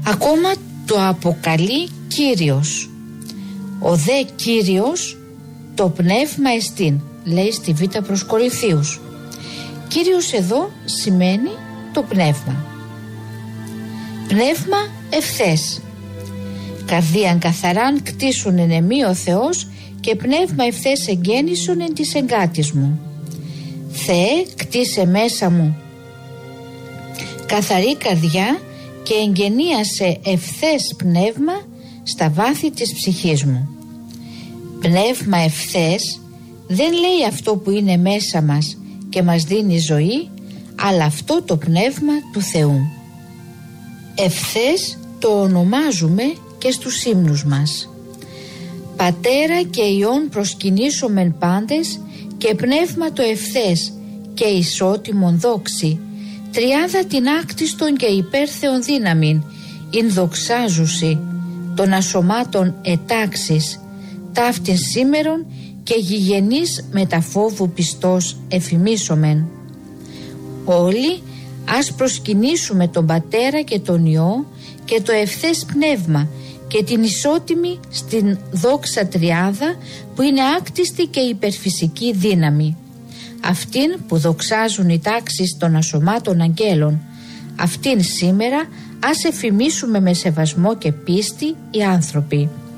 Ακόμα το αποκαλεί Κύριος. Ο δε Κύριος το πνεύμα εστίν, λέει στη Β' προς Κορινθίους. Κύριος εδώ σημαίνει το πνεύμα. Πνεύμα ευθές. Καρδίαν καθαράν κτίσουν εν εμή ο Θεός και πνεύμα ευθές εγγέννησον εν της εγκάτης μου. Θεέ, κτίσε μέσα μου καθαρή καρδιά και εγγενίασε ευθές πνεύμα στα βάθη της ψυχής μου. Πνεύμα ευθές δεν λέει αυτό που είναι μέσα μας και μας δίνει ζωή, αλλά αυτό το πνεύμα του Θεού. Ευθές το ονομάζουμε και στους ύμνους μας. Πατέρα και Υιόν προσκυνήσομεν πάντες και πνεύμα το ευθές και ισότιμον δόξη, τριάδα την άκτιστον και υπέρθεον δύναμην, ειν δοξάζουσι των ασωμάτων ετάξεις, ταύτην σήμερον και γηγενής μεταφόβου πιστός εφημίσομεν. Όλοι ας προσκυνήσουμε τον Πατέρα και τον Υιό και το ευθές πνεύμα και την ισότιμη στην δόξα τριάδα που είναι άκτιστη και υπερφυσική δύναμη. Αυτήν που δοξάζουν οι τάξεις των ασωμάτων αγγέλων, αυτήν σήμερα ας εφημίσουμε με σεβασμό και πίστη οι άνθρωποι.